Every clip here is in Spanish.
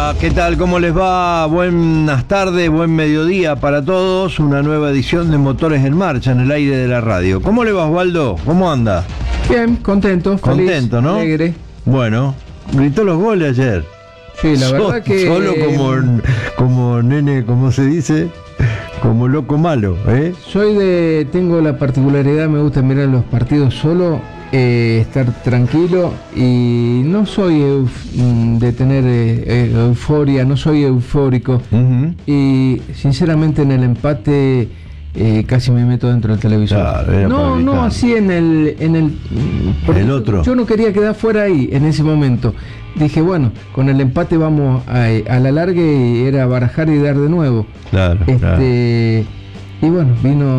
Hola, ¿qué tal? ¿Cómo les va? Buenas tardes, buen mediodía para todos. Una nueva edición de Motores en Marcha en el aire de la radio. ¿Cómo le va, Osvaldo? ¿Cómo anda? Bien, contento, feliz, contento, ¿no? alegre. Bueno, gritó los goles ayer. Sí, la verdad que... Solo como nene, ¿cómo se dice? Como loco malo, ¿eh? Tengo la particularidad, me gusta mirar los partidos solo, estar tranquilo, y no soy de tener euforia, no soy eufórico. Uh-huh. Y sinceramente en el empate casi me meto dentro del televisor. Claro, no así en el otro. Yo no quería quedar fuera ahí en ese momento. Dije, bueno, con el empate vamos a la larga, y era barajar y dar de nuevo. Claro, claro. Y bueno,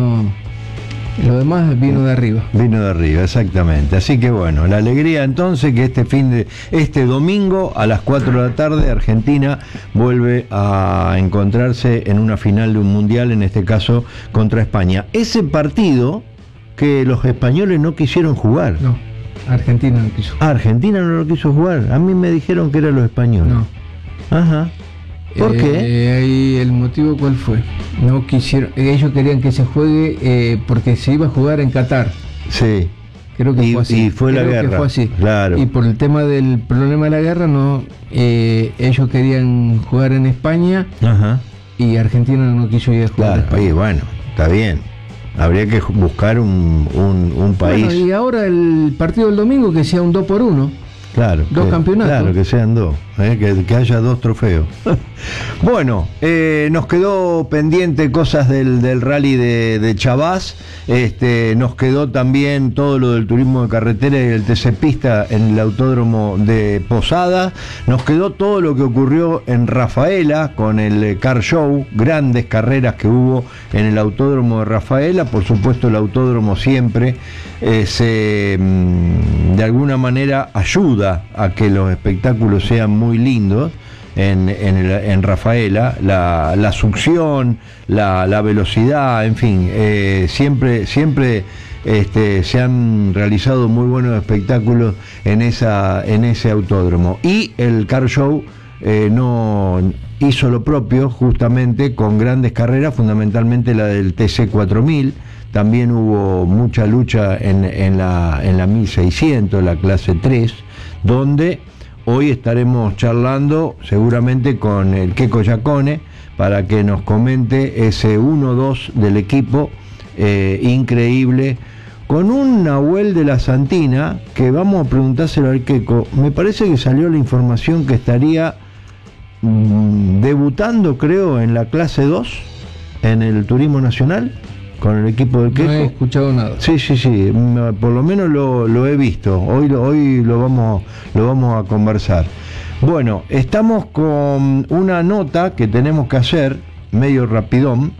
lo demás vino de arriba. Vino de arriba, exactamente. Así que bueno, la alegría entonces que este domingo a las 4 de la tarde Argentina vuelve a encontrarse en una final de un mundial, en este caso contra España. Ese partido que los españoles no quisieron jugar. No, Argentina no quiso. Argentina no lo quiso jugar. A mí me dijeron que eran los españoles. No. Ajá. ¿Por qué? ¿Y el motivo cuál fue? No quisieron, ellos querían que se juegue porque se iba a jugar en Qatar. Sí. Creo que fue así. Y fue la guerra. Fue así. Claro. Y por el tema del problema de la guerra, no, ellos querían jugar en España. Ajá. Y Argentina no quiso ir a jugar. Claro, oye, bueno, está bien. Habría que buscar un país. Bueno, y ahora el partido del domingo que sea un 2-1. Claro, dos campeonatos. Claro, que sean dos, que haya dos trofeos. Bueno, nos quedó pendiente cosas del rally de Chavás, nos quedó también todo lo del turismo de carretera y el TC Pista en el autódromo de Posada, nos quedó todo lo que ocurrió en Rafaela con el Car Show, grandes carreras que hubo en el autódromo de Rafaela. Por supuesto, el autódromo siempre de alguna manera ayuda a que los espectáculos sean muy lindos en Rafaela, la succión, la velocidad, en fin, siempre se han realizado muy buenos espectáculos en ese autódromo. Y el Car Show no hizo lo propio, justamente con grandes carreras, fundamentalmente la del TC4000. También hubo mucha lucha en la 1600, la clase 3, donde hoy estaremos charlando seguramente con el Queco Yacone para que nos comente ese 1-2 del equipo, increíble, con un Nahuel de la Santina, que vamos a preguntárselo al Queco. Me parece que salió la información que estaría debutando, creo, en la clase 2, en el Turismo Nacional, con el equipo del Queco. No he escuchado nada. Sí, por lo menos lo he visto. Hoy lo vamos a conversar. Bueno, estamos con una nota que tenemos que hacer, medio rapidón.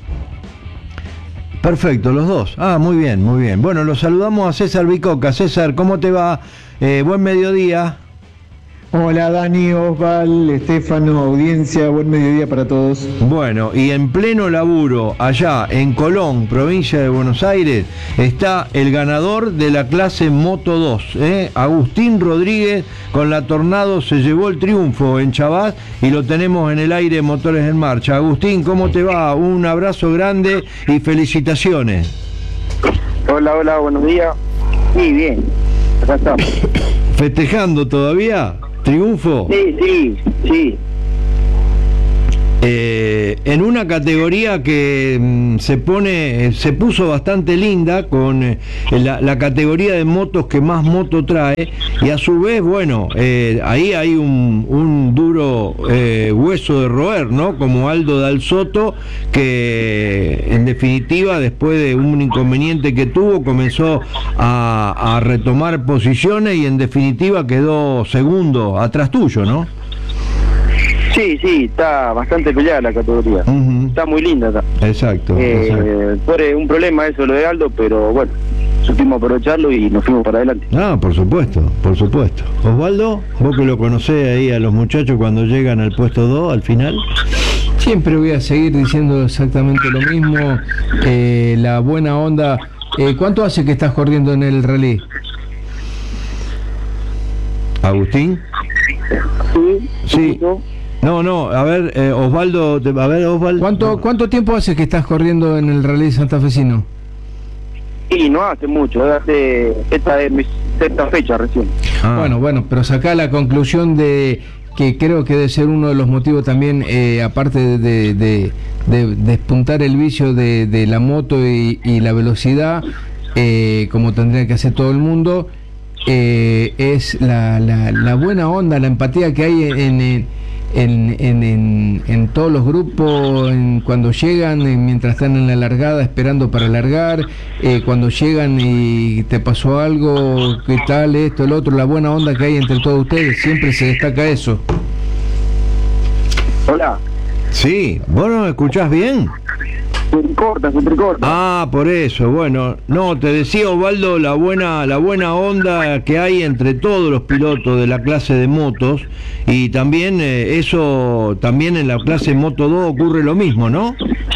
Perfecto, los dos. Muy bien. Bueno, los saludamos a César Bicoca. César, ¿cómo te va? Buen mediodía. Hola Dani, Osval, Estefano, audiencia, buen mediodía para todos. Bueno, y en pleno laburo, allá en Colón, provincia de Buenos Aires, está el ganador de la clase Moto 2, Agustín Rodríguez, con la Tornado se llevó el triunfo en Chavás y lo tenemos en el aire, Motores en Marcha. Agustín, ¿cómo te va? Un abrazo grande y felicitaciones. Hola, buenos días. Sí, bien, acá estamos. ¿Festejando todavía? ¿Triunfo? Sí. En una categoría que se puso bastante linda, con la categoría de motos que más moto trae, y a su vez, bueno, ahí hay un duro hueso de roer, ¿no? Como Aldo Dal Soto, que en definitiva, después de un inconveniente que tuvo, comenzó a retomar posiciones y en definitiva quedó segundo atrás tuyo, ¿no? Sí, está bastante peleada la categoría. Uh-huh. Está muy linda. Exacto. Fue un problema eso lo de Aldo, pero bueno, supimos aprovecharlo y nos fuimos para adelante. Por supuesto. Osvaldo, vos que lo conocés ahí a los muchachos cuando llegan al puesto 2, al final. Siempre voy a seguir diciendo exactamente lo mismo, la buena onda. ¿Cuánto hace que estás corriendo en el rally? ¿Agustín? Sí. No, a ver, Osvaldo, a ver, Osvaldo. ¿Cuánto tiempo hace que estás corriendo en el rally santafesino? Y no hace mucho, esta es mi sexta fecha recién. Bueno, pero sacá la conclusión de que creo que debe ser uno de los motivos también, aparte de despuntar el vicio de la moto y la velocidad, como tendría que hacer todo el mundo, es la buena onda, la empatía que hay en todos los grupos, cuando llegan, mientras están en la largada esperando para largar, cuando llegan y te pasó algo, qué tal, esto, el otro, la buena onda que hay entre todos ustedes, siempre se destaca eso. Hola. Sí, ¿vos no me escuchás bien? Se entrecorta. Por eso, bueno, no, te decía, Osvaldo, la buena onda que hay entre todos los pilotos de la clase de motos, y también eso, también en la clase Moto 2 ocurre lo mismo, ¿no?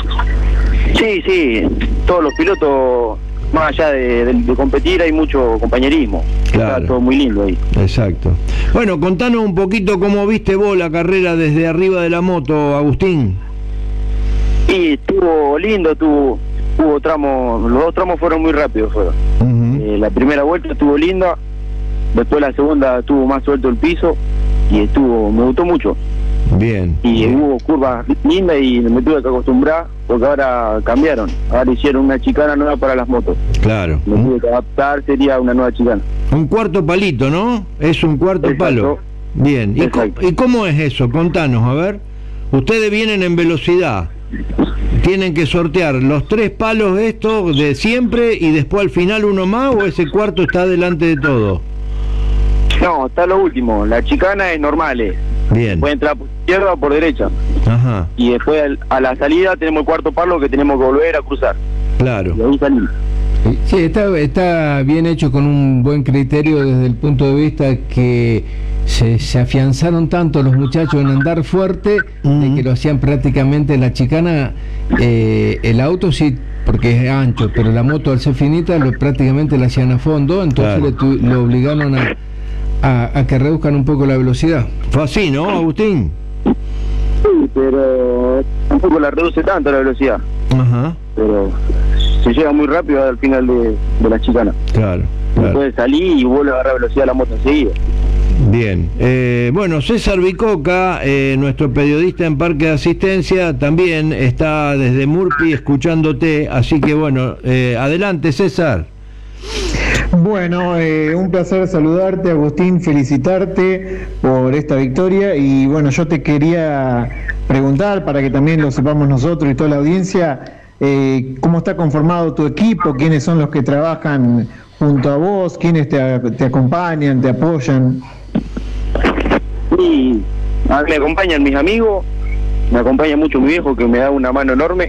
Sí, todos los pilotos, más allá de competir, hay mucho compañerismo. Claro. Está todo muy lindo ahí. Exacto. Bueno, contanos un poquito cómo viste vos la carrera desde arriba de la moto, Agustín. Sí, estuvo lindo, tuvo tramos, los dos tramos fueron muy rápidos. Uh-huh. La primera vuelta estuvo linda, después la segunda estuvo más suelto el piso y me gustó mucho. Bien. Y hubo curvas lindas y me tuve que acostumbrar porque ahora cambiaron, ahora hicieron una chicana nueva para las motos. Claro. Me tuve que adaptar, sería una nueva chicana. Un cuarto palito, ¿no? Es un cuarto Exacto. palo. Bien. ¿Y cómo es eso? Contanos, a ver. Ustedes vienen en velocidad. ¿Tienen que sortear los 3 palos estos de siempre y después al final uno más, o ese cuarto está delante de todo? No, está lo último. La chicana es normal. Bien. Puede entrar por izquierda o por derecha. Ajá. Y después a la salida tenemos el cuarto palo que tenemos que volver a cruzar. Claro. Y ahí salimos. Sí, está bien hecho, con un buen criterio desde el punto de vista que se afianzaron tanto los muchachos en andar fuerte, de que lo hacían prácticamente la chicana, el auto sí, porque es ancho, pero la moto al ser finita prácticamente la hacían a fondo, entonces claro, lo obligaron a que reduzcan un poco la velocidad. Fue así, ¿no, Agustín? Sí, pero tampoco la reduce tanto la velocidad. Ajá. Pero se llega muy rápido al final de la chicana. Claro. Puede salir y vuelve a agarrar velocidad la moto enseguida. Bien. Bueno, César Bicoca, nuestro periodista en Parque de Asistencia, también está desde Murphy escuchándote, así que bueno, adelante, César. Bueno, un placer saludarte, Agustín, felicitarte por esta victoria, y bueno, yo te quería preguntar, para que también lo sepamos nosotros y toda la audiencia, ¿cómo está conformado tu equipo? ¿Quiénes son los que trabajan junto a vos? ¿Quiénes te acompañan, te apoyan? Y me acompañan mis amigos, me acompaña mucho mi viejo, que me da una mano enorme.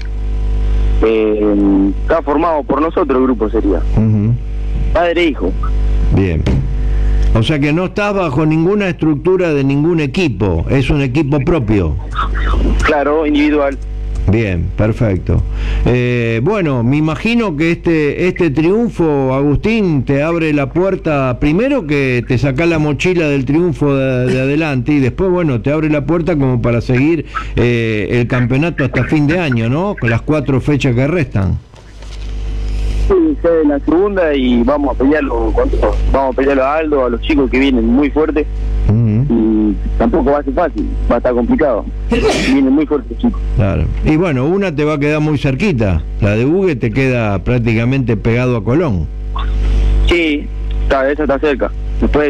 Está formado por nosotros, el grupo sería. Uh-huh. Padre e hijo. Bien. O sea que no estás bajo ninguna estructura de ningún equipo, es un equipo propio. Claro, individual. Bien, perfecto. Bueno, me imagino que este triunfo, Agustín, te abre la puerta, primero que te saca la mochila del triunfo de adelante, y después, bueno, te abre la puerta como para seguir el campeonato hasta fin de año, ¿no? Con las 4 fechas que restan. Sí, en la segunda, y vamos a pelearlo a Aldo, a los chicos que vienen muy fuertes. Uh-huh. Y tampoco va a ser fácil, va a estar complicado. Vienen muy fuertes, chicos. Claro. Y bueno, una te va a quedar muy cerquita, la de Hugue te queda prácticamente pegado a Colón. Sí, esa está cerca. Después